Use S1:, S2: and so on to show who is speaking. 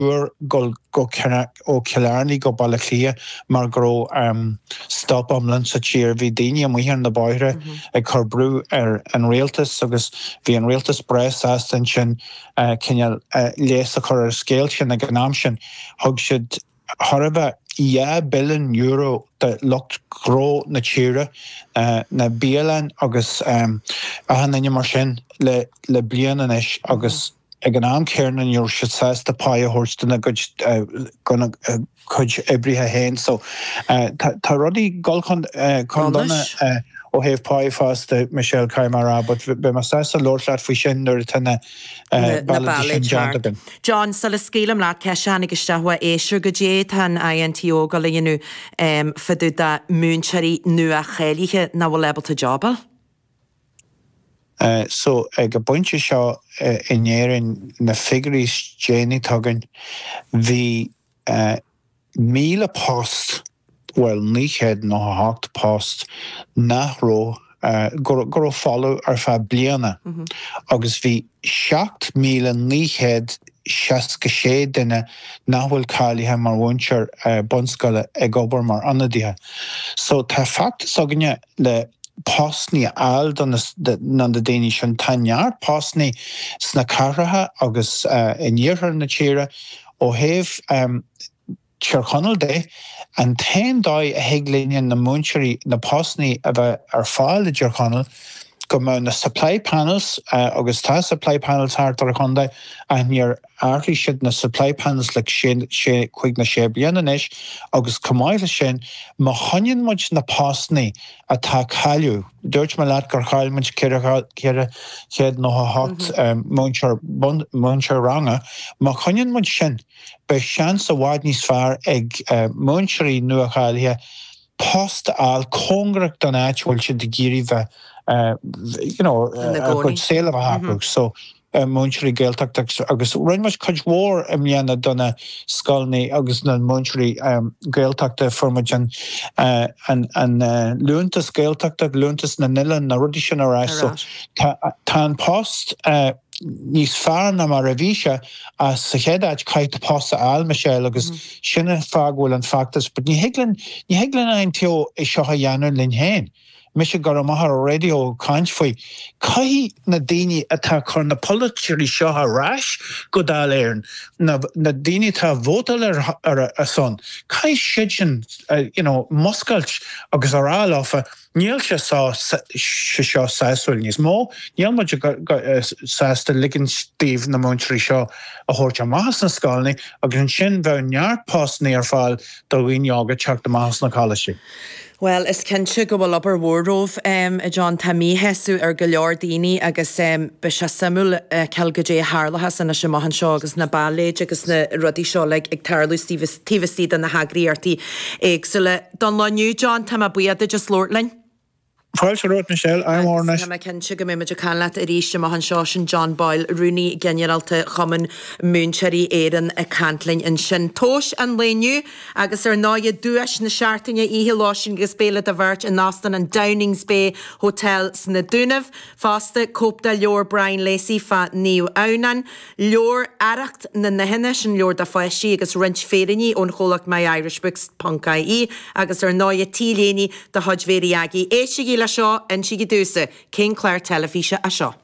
S1: go Killarney go Balaclia mar gro stop omland sa cheer vi dini am hier na boire e Corbrew an realtas agus vi an realtas press ascension kenya les a cor scale sin a ganamshin hug should harba billion euro that looked grow na cheera na bielan agus a han mar sin le bliananish agus Eganam Kiernan your should says the pie horse to gonna coach every hand so Tarodi Golcon Condona o have pie fast Michelle Caimara but be my says Lord Lad Fishin or Tana
S2: John Salaskelam la Keshan Gestahwa Asher Gajet and INTO Galinu Faduda Mooncherry Nua Helige now able to jobba.
S1: So ag a bunch seo in éireann na figuries Jenny tugan the míle post well níchead nó hácht post nachró go follow ar fa bliana agus bhí 7 míle níchead 66 duine nachhfuil cáilithe mar bhaintear bunscoile ag obair mar anadithe so tá fact saganne le Postni al dan the Danish and Tanyar Postni sna Caraha agus in year na chera o have Chirconal Day and 10 die a heglinian na Munchery na Postni of our file the Chirconal come on the supply panels Augusta supply panels hard Torconda and your arty should na supply panels like she quick na shebianish August Kamaila Shen Mahonian much na Postni attack Halu Dutch Malat Karhal much Kira head no hot Muncher Ranga Mahonian much Shen by chance a wadney's far egg Munchery Nuahalia post al Congress don actual should the Giriva a good sale of a hapbook. So Munchery Gaeltacht agus run much coach war Miana donna Skulny agus na Munchery Gaeltacht formajan and Luntas Gaeltacht Luntas na Nilla na Rudishan or so tan post nís far na mar revisha as sa hedach kite post al Michelle agus sinna fagwil and factors but ni heglan ein teo e shoha yaner lin hen Michigan Mahar radio conchfui kai nadini attack on the political shaha rash godal ern na dini ta votal a son kai shidgen musculch agus aral of Nielsha saw Shisha Saswell Nis Mo, Yelma says the Licken Steve na Munchery Shaw a Horcha Mahasna Skalni, a Grinshin Vanyar post near fall the win yoga chuck the Mahasna College.
S2: Well, is Kenche go well upper wardrobe John Tammy hesu Galordini agus Bisha Samuel Kelgaje Harlahas and a Shamahan Shaw agus na ballet agus na Ruddy Shaw like Ictarlu Tivasi and the Hagri Arti Exile Don La New John Tamabuya de just Lordling.
S1: False wrote Michelle, I'm Ornish.
S2: I can sugar image canlat Erisha Mahan Shoshin John Boyle, Rooney, Generalta, Common, Mooncherry, Aaron, a Cantling, and Shin Tosh and Lenu, Agus er Noya Duash, Nashartinya, Ehiloshin, Gaspela de Verge, and Austin and Downings Bay Hotel, Snadunev, Foster, Copta, Lure, Brian Lacey, Fat Neo Aunan, Lure, Aracht, Nahenish, and Lure da Fashi, Agus Wrench Ferini, on Holak My Irish Books, Punkai, Agus er Noya T. Laney, the Hodge Veriagi, Eshigi. Shaw and Shigi Dusa, King Clare Telefisha a Shaw.